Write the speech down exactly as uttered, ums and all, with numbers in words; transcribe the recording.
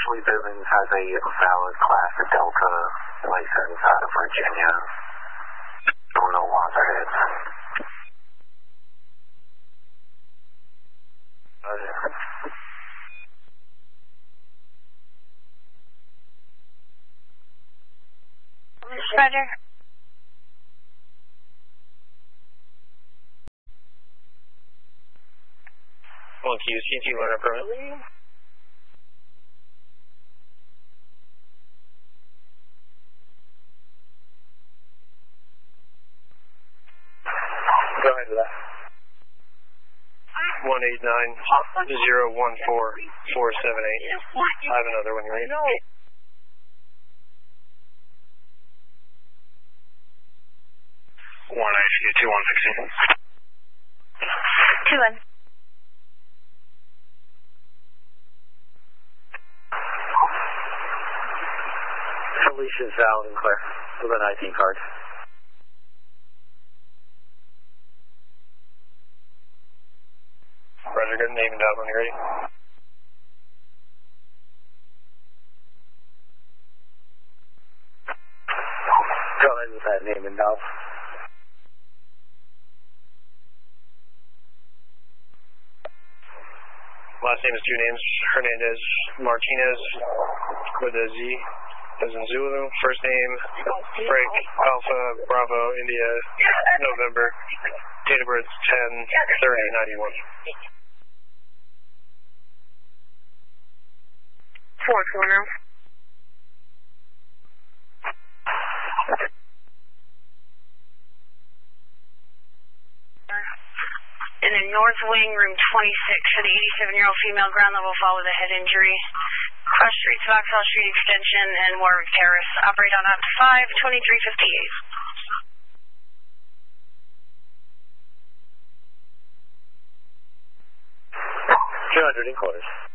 Ashley Bivens has a valid Class Delta license out of Virginia. Don't know why that is. Roger. One Q, C T learner permit. Go ahead with that. one eight nine zero one four four seven eight. I have another one, you ready? No. One I C two one sixteen. Two one. Felicia's valid and clear with an I D card. Roger, good name and job when you're ready. Go ahead with that name and job. Last name is two names, Hernandez Martinez with a Z as in Zulu. First name, Frank Alpha Bravo India November. Date of birth ten thirty ninety-one. Four corner. In the north wing, room twenty-six, for the eighty-seven-year-old female, ground level fall with a head injury. Cross Street, Vauxhall Street Extension, and Warwick Terrace. Operate on up to five twenty-three fifty-eight. two hundred in quarters.